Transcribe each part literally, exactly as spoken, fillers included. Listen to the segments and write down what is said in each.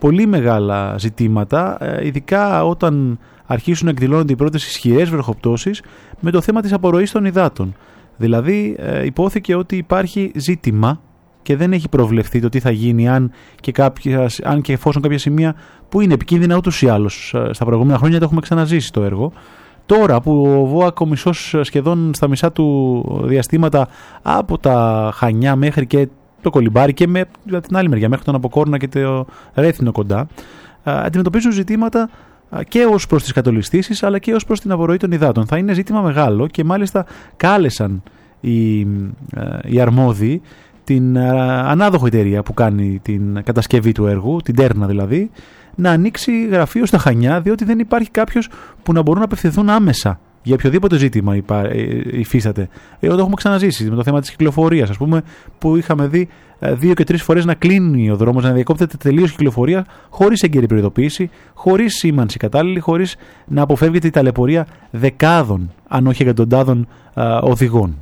πολύ μεγάλα ζητήματα, ειδικά όταν αρχίσουν να εκδηλώνονται οι πρώτες ισχυρές βροχοπτώσεις με το θέμα της απορροής των υδάτων. Δηλαδή υπόθηκε ότι υπάρχει ζήτημα και δεν έχει προβλεφθεί το τι θα γίνει αν και, κάποια, αν και εφόσον κάποια σημεία που είναι επικίνδυνα ούτως ή άλλως στα προηγούμενα χρόνια το έχουμε ξαναζήσει το έργο. Τώρα που ο ΒΟΑΚ ο μισός σχεδόν στα μισά του διαστήματα από τα Χανιά μέχρι και το Κολυμπάρι και με την άλλη μεριά μέχρι τον Αποκόρνα και το Ρέθινο κοντά, αντιμετωπίζουν ζητήματα και ως προς τις κατολιστήσεις αλλά και ως προς την απορροή των υδάτων. Θα είναι ζήτημα μεγάλο και μάλιστα κάλεσαν οι, οι αρμόδιοι την ανάδοχο εταιρεία που κάνει την κατασκευή του έργου, την Τέρνα δηλαδή, να ανοίξει γραφείο στα Χανιά, διότι δεν υπάρχει κάποιος που να μπορούν να απευθυνθούν άμεσα για οποιοδήποτε ζήτημα υφίσταται. Εγώ το έχουμε ξαναζήσει με το θέμα της κυκλοφορίας, ας πούμε, που είχαμε δει δύο και τρεις φορές να κλείνει ο δρόμος, να διακόπτεται τελείως η κυκλοφορία, χωρίς έγκαιρη προειδοποίηση, χωρίς σήμανση κατάλληλη, χωρίς να αποφεύγεται η ταλαιπωρία δεκάδων, αν όχι εκατοντάδων οδηγών.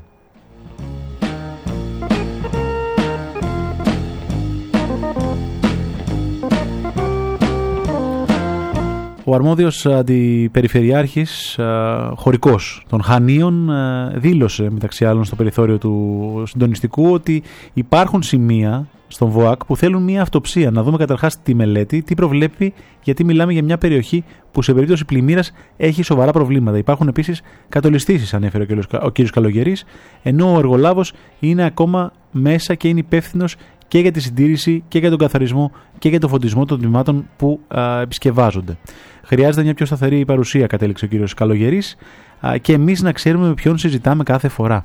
Ο αρμόδιος αντιπεριφερειάρχης χωρικός των Χανίων δήλωσε μεταξύ άλλων στο περιθώριο του συντονιστικού ότι υπάρχουν σημεία στον ΒΟΑΚ που θέλουν μια αυτοψία. Να δούμε καταρχάς τη μελέτη, τι προβλέπει, γιατί μιλάμε για μια περιοχή που σε περίπτωση πλημμύρας έχει σοβαρά προβλήματα. Υπάρχουν επίσης κατολιστήσεις, ανέφερε ο κ. Καλογερής, ενώ ο εργολάβος είναι ακόμα μέσα και είναι υπεύθυνος και για τη συντήρηση και για τον καθαρισμό και για τον φωτισμό των τμήματων που α, επισκευάζονται. Χρειάζεται μια πιο σταθερή παρουσία, κατέληξε ο κύριος Καλογερής, α, και εμείς να ξέρουμε με ποιον συζητάμε κάθε φορά.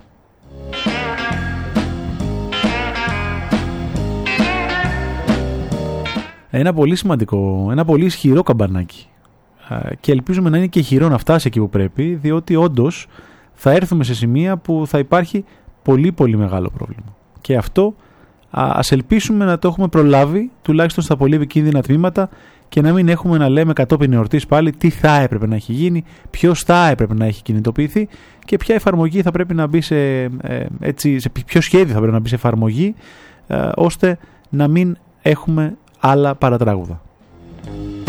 Ένα πολύ σημαντικό, ένα πολύ ισχυρό καμπανάκι, α, και ελπίζουμε να είναι και ισχυρό να φτάσει εκεί που πρέπει, διότι όντως θα έρθουμε σε σημεία που θα υπάρχει πολύ πολύ μεγάλο πρόβλημα. Και αυτό ας ελπίσουμε να το έχουμε προλάβει, τουλάχιστον στα πολύ επικίνδυνα τμήματα, και να μην έχουμε να λέμε κατόπιν εορτής πάλι τι θα έπρεπε να έχει γίνει, ποιος θα έπρεπε να έχει κινητοποιηθεί και ποια εφαρμογή θα πρέπει να μπει σε, ε, έτσι, σε ποιο σχέδιο θα πρέπει να μπει σε εφαρμογή, ε, ώστε να μην έχουμε άλλα παρατράγουδα.